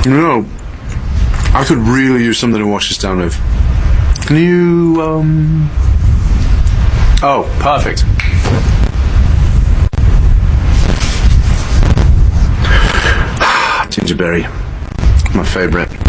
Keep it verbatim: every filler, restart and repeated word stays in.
You know, I could really use something to wash this down with. Can you, um... Oh, perfect. Gingerberry. My favourite.